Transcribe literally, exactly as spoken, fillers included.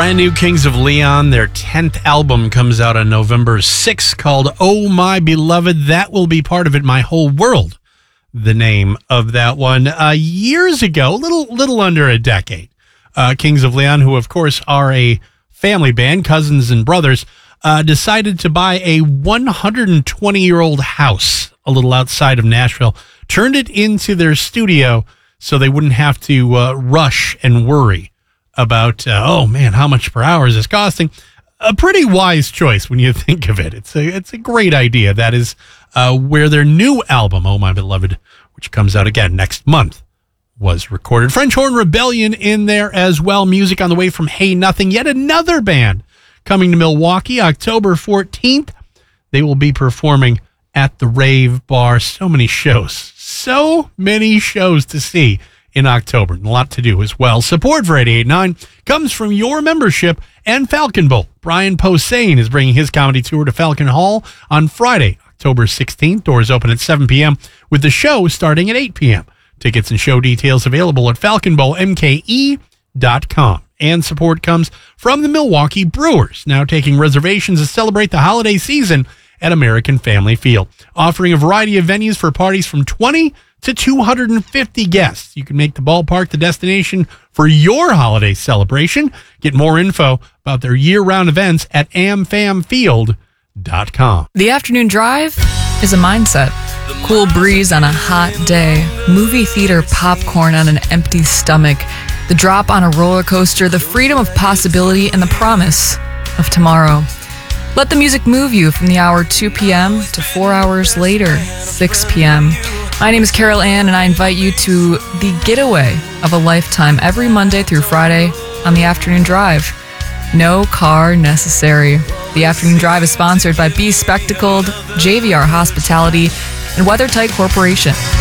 Brand new Kings of Leon. Their tenth album comes out on November sixth called Oh My Beloved. That will be part of it, My Whole World, the name of that one. Uh, years ago, a little, little under a decade, uh, Kings of Leon, who of course are a family band, cousins and brothers, uh, decided to buy a one hundred twenty-year-old house a little outside of Nashville, turned it into their studio so they wouldn't have to uh, rush and worry about, uh, oh man, how much per hour is this costing? A pretty wise choice when you think of it. It's a, it's a great idea. That is uh, where their new album, Oh My Beloved, which comes out again next month, was recorded. French Horn Rebellion in there as well. Music on the way from Hey Nothing, yet another band coming to Milwaukee October fourteenth. They will be performing at the Rave Bar. So many shows, so many shows to see in October, and a lot to do as well. Support for eighty-eight point nine comes from your membership and Falcon Bowl. Brian Posehn is bringing his comedy tour to Falcon Hall on Friday, October sixteenth. Doors open at seven p.m. with the show starting at eight p.m. Tickets and show details available at falcon bowl m k e dot com. And support comes from the Milwaukee Brewers, now taking reservations to celebrate the holiday season at American Family Field, offering a variety of venues for parties from twenty to two hundred fifty guests. You can make the ballpark the destination for your holiday celebration. Get more info about their year-round events at am fam field dot com. The afternoon drive is a mindset. Cool breeze on a hot day, movie theater popcorn on an empty stomach, the drop on a roller coaster, the freedom of possibility, and the promise of tomorrow. Let the music move you from the hour two p.m. to four hours later, six p.m. My name is Carol Ann, and I invite you to the getaway of a lifetime every Monday through Friday on the Afternoon Drive. No car necessary. The Afternoon Drive is sponsored by Be Spectacled, J V R Hospitality, and WeatherTight Corporation.